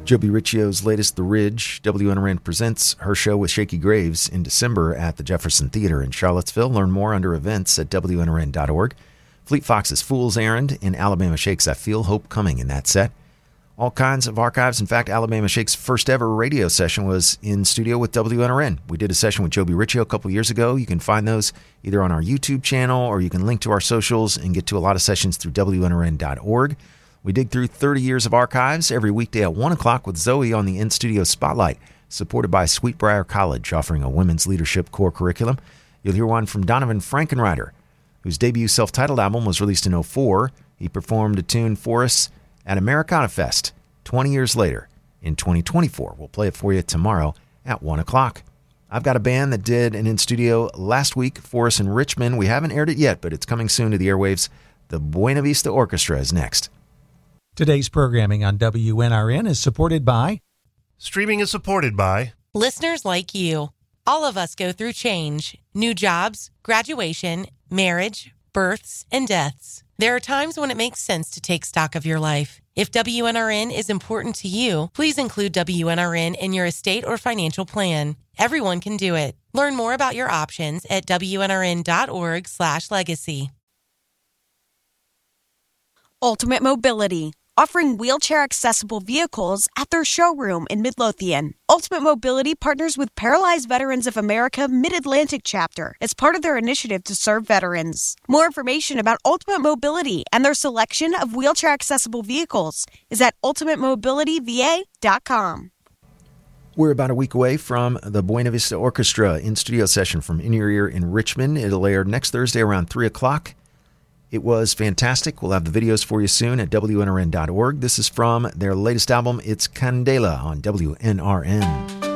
Joby Riccio's latest, The Ridge. WNRN presents her show with Shakey Graves in December at the Jefferson Theater in Charlottesville. Learn more under events at WNRN.org. Fleet Fox's Fool's Errand in Alabama Shakes. I Feel Hope Coming in that set. All kinds of archives. In fact, Alabama Shake's first ever radio session was in studio with WNRN. We did a session with Joby Riccio a couple years ago. You can find those either on our YouTube channel or you can link to our socials and get to a lot of sessions through WNRN.org. We dig through 30 years of archives every weekday at 1 o'clock with Zoe on the In-Studio Spotlight, supported by Sweetbriar College, offering a women's leadership core curriculum. You'll hear one from Donovan Frankenreiter, whose debut self-titled album was released in 2004. He performed a tune for us at Americana Fest 20 years later in 2024. We'll play it for you tomorrow at 1 o'clock. I've got a band that did an in-studio last week for us in Richmond. We haven't aired it yet, but it's coming soon to the airwaves. The Buena Vista Orchestra is next. Today's programming on WNRN is supported by... Streaming is supported by... listeners like you. All of us go through change, new jobs, graduation, marriage, births, and deaths. There are times when it makes sense to take stock of your life. If WNRN is important to you, please include WNRN in your estate or financial plan. Everyone can do it. Learn more about your options at WNRN.org/legacy. Ultimate Mobility, offering wheelchair-accessible vehicles at their showroom in Midlothian. Ultimate Mobility partners with Paralyzed Veterans of America Mid-Atlantic Chapter as part of their initiative to serve veterans. More information about Ultimate Mobility and their selection of wheelchair-accessible vehicles is at ultimatemobilityva.com. We're about a week away from the Buena Vista Orchestra in-studio session from In Your Ear in Richmond. It'll air next Thursday around 3 o'clock. It was fantastic. We'll have the videos for you soon at WNRN.org. This is from their latest album, It's Candela, on WNRN.